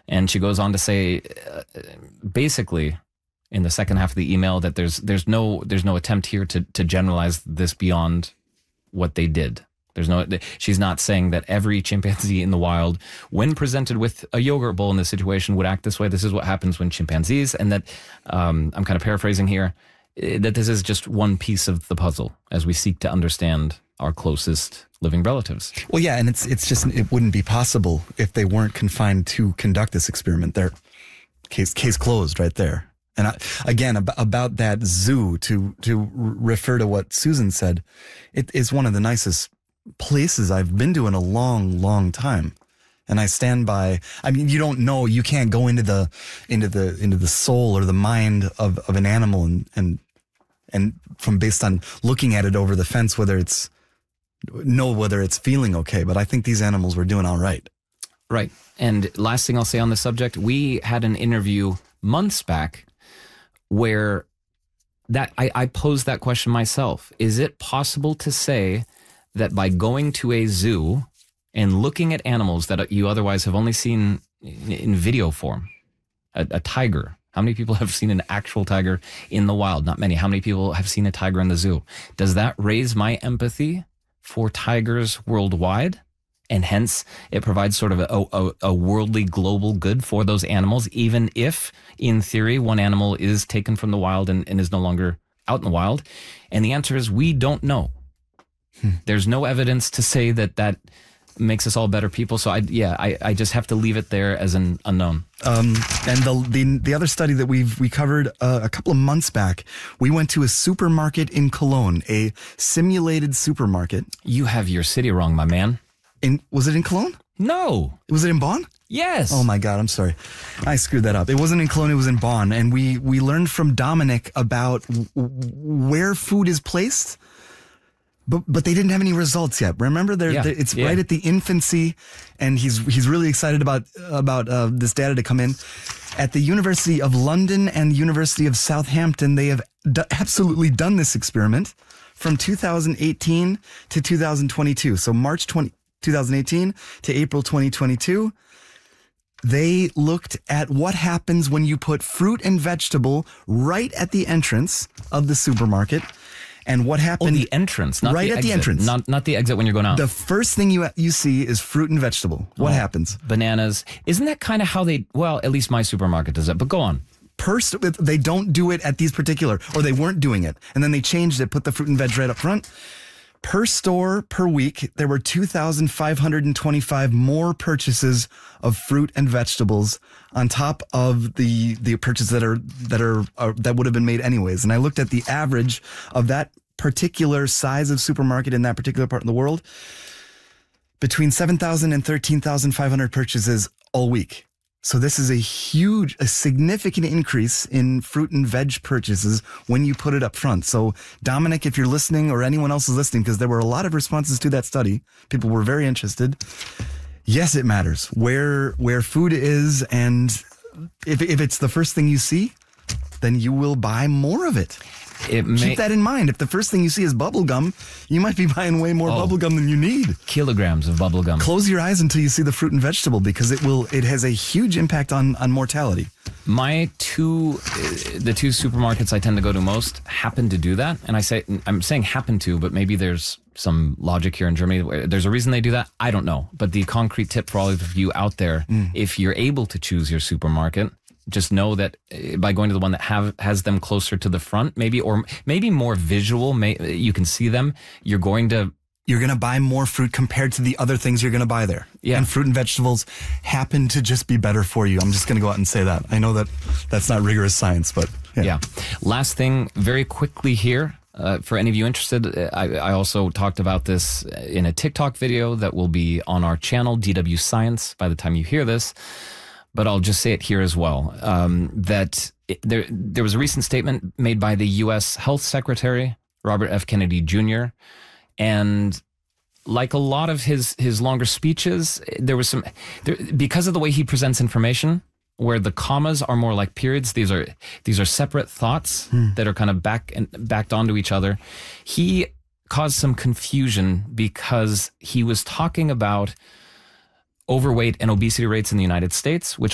And she goes on to say, basically, in the second half of the email, that there's no attempt here to generalize this beyond what they did. She's not saying that every chimpanzee in the wild, when presented with a yogurt bowl in this situation, would act this way. This is what happens when chimpanzees, and that I'm kind of paraphrasing here, that this is just one piece of the puzzle as we seek to understand our closest living relatives. Well, yeah, and it's just, it wouldn't be possible if they weren't confined to conduct this experiment. Their case closed right there. And again, about that zoo, to refer to what Susan said, it is one of the nicest places I've been to in a long, long time. And I stand by. I mean, you don't know, you can't go into the soul or the mind of an animal and from based on looking at it over the fence, whether it's feeling okay. But I think these animals were doing all right. Right. And last thing I'll say on the subject, we had an interview months back where that I posed that question myself. Is it possible to say that by going to a zoo and looking at animals that you otherwise have only seen in video form, a tiger? How many people have seen an actual tiger in the wild? Not many. How many people have seen a tiger in the zoo? Does that raise my empathy for tigers worldwide? And hence, it provides sort of a worldly global good for those animals, even if, in theory, one animal is taken from the wild and is no longer out in the wild. And the answer is we don't know. There's no evidence to say that makes us all better people. So I just have to leave it there as an unknown. And the other study that we covered a couple of months back, we went to a supermarket in Cologne, a simulated supermarket. You have your city wrong, my man. Was it in Cologne? No. Was it in Bonn? Yes. Oh my God, I'm sorry. I screwed that up. It wasn't in Cologne, it was in Bonn. And we learned from Dominic about where food is placed. But they didn't have any results yet. Remember, it's right at the infancy, and he's really excited about this data to come in. At the University of London and University of Southampton, they have absolutely done this experiment from 2018 to 2022. So March 2018 to April 2022. They looked at what happens when you put fruit and vegetable right at the entrance of the supermarket. And what happened? Oh, the entrance, not right the at exit. the entrance, not the exit when you're going out. The first thing you see is fruit and vegetable. What happens? Bananas. Isn't that kind of how they? Well, at least my supermarket does it. But go on. They don't do it at these particular, or they weren't doing it, and then they changed it. Put the fruit and veg right up front. Per store per week, there were 2,525 more purchases of fruit and vegetables on top of the purchases that would have been made anyways. And I looked at the average of that particular size of supermarket in that particular part of the world, between 7,000 and 13,500 purchases all week. So this is a significant increase in fruit and veg purchases when you put it up front. So Dominic, if you're listening, or anyone else is listening, because there were a lot of responses to that study, people were very interested. Yes, it matters where food is, and if it's the first thing you see, then you will buy more of it. Keep that in mind. If the first thing you see is bubble gum, you might be buying way more bubble gum than you need. Kilograms of bubble gum. Close your eyes until you see the fruit and vegetable, because it has a huge impact on mortality. The two supermarkets I tend to go to most happen to do that. And I'm saying happen to, but maybe there's some logic here in Germany. There's a reason they do that. I don't know. But the concrete tip for all of you out there, if you're able to choose your supermarket, just know that by going to the one that has them closer to the front, maybe more visual, you can see them. You're going to buy more fruit compared to the other things you're going to buy there. Yeah. And fruit and vegetables happen to just be better for you. I'm just going to go out and say that. I know that that's not rigorous science, but yeah. Last thing, very quickly here. For any of you interested, I also talked about this in a TikTok video that will be on our channel, DW Science, by the time you hear this. But I'll just say it here as well, that there was a recent statement made by the U.S. Health Secretary, Robert F. Kennedy Jr., and like a lot of his longer speeches, there was because of the way he presents information, where the commas are more like periods. These are separate thoughts that are kind of backed onto each other. He caused some confusion because he was talking about overweight and obesity rates in the United States, which